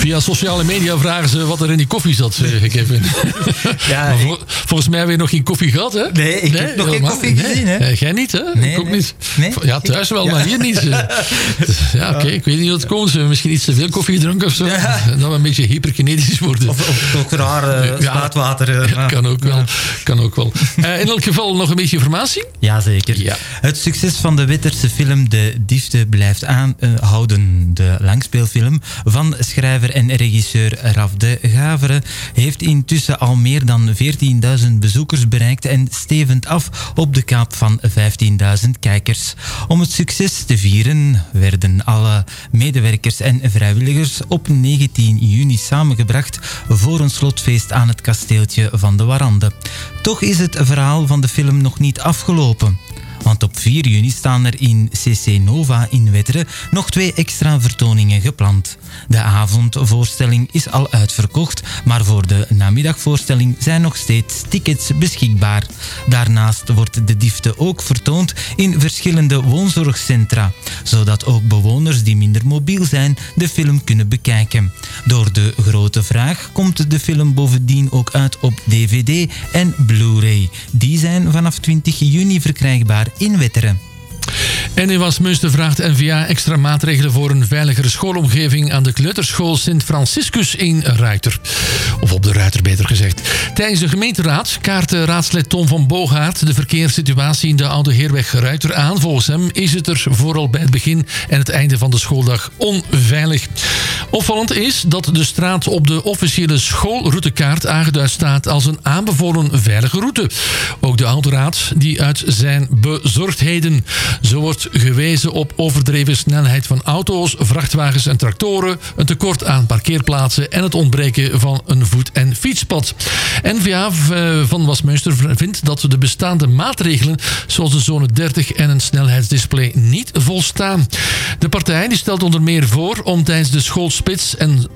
Via sociale media vragen ze wat er in die koffie zat, Kevin. Ja, volgens mij heb je nog geen koffie gehad, hè? Nee, ik heb nog geen koffie gezien, hè? Jij niet, hè? Nee, ik ook niet. Nee? Ja, thuis wel, maar hier niet. Ja, oké. Ik weet niet hoe het komt. Ze hebben misschien iets te veel koffie gedronken of zo. Ja. Dat we een beetje hyperkinetisch worden. Of ook raar spuitwater. Kan ook wel. In elk geval nog een beetje informatie? Jazeker. Ja. Het succes van de Witterse film De Diefte blijft aanhouden. De langspeelfilm van schrijver en regisseur Raf de Gavere heeft intussen al meer dan 14.000 bezoekers bereikt en stevend af op de kaap van 15.000 kijkers. Om het succes te vieren werden alle medewerkers en vrijwilligers op 19 juni samengebracht voor een slotfeest aan het kasteeltje van de Warande. Toch is het verhaal van de film nog niet afgelopen. Want op 4 juni staan er in CC Nova in Wetteren nog 2 extra vertoningen gepland. De avondvoorstelling is al uitverkocht, maar voor de namiddagvoorstelling zijn nog steeds tickets beschikbaar. Daarnaast wordt De Diefte ook vertoond in verschillende woonzorgcentra, zodat ook bewoners die minder mobiel zijn de film kunnen bekijken. Door de grote vraag komt de film bovendien ook uit op DVD en Blu-ray. Die zijn vanaf 20 juni verkrijgbaar in Wetteren. En in Wasmünster vraagt NVA extra maatregelen voor een veiligere schoolomgeving aan de kleuterschool Sint-Franciscus in Ruiter. Of op de Ruiter, beter gezegd. Tijdens de gemeenteraad kaartte raadslid Tom van Boogaard de verkeerssituatie in de Oude Heerweg Ruiter aan. Volgens hem is het er vooral bij het begin en het einde van de schooldag onveilig. Opvallend is dat de straat op de officiële schoolroutekaart aangeduid staat als een aanbevolen veilige route. Ook de Oude Raad die uit zijn bezorgdheden. Zo wordt gewezen op overdreven snelheid van auto's, vrachtwagens en tractoren, een tekort aan parkeerplaatsen en het ontbreken van een voet- en fietspad. NVA van Wasmünster vindt dat de bestaande maatregelen zoals de zone 30 en een snelheidsdisplay niet volstaan. De partij die stelt onder meer voor om tijdens de schoolspits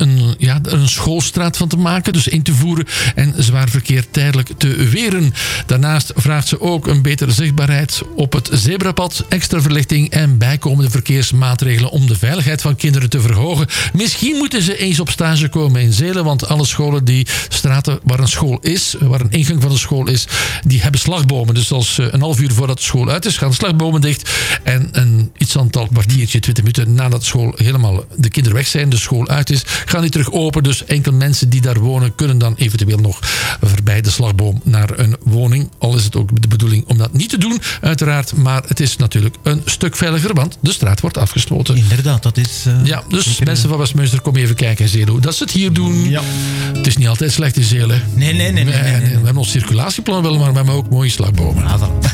een schoolstraat van te maken, dus in te voeren en zwaar verkeer tijdelijk te weren. Daarnaast vraagt ze ook een betere zichtbaarheid op het zebrapad, extra verlichting en bijkomende verkeersmaatregelen om de veiligheid van kinderen te verhogen. Misschien moeten ze eens op stage komen in Zelen, want alle scholen die straten waar een school is, waar een ingang van de school is, die hebben slagbomen. Dus als een half uur voordat de school uit is, gaan de slagbomen dicht en een iets aantal kwartiertje, 20 minuten nadat de school helemaal de kinderen weg zijn, de school uit is, gaan die terug open. Dus enkel mensen die daar wonen kunnen dan eventueel nog voorbij de slagboom naar een woning. Al is het ook de bedoeling om dat niet te doen, uiteraard, maar het is natuurlijk een stuk veiliger, want de straat wordt afgesloten. Inderdaad, dat is... ja, dus mensen van Wasmünster, kom even kijken in Zelen hoe dat ze het hier doen. Ja. Het is niet altijd slecht in Zelen. Nee. We hebben ons circulatieplan wel, maar we hebben ook mooie slagbomen.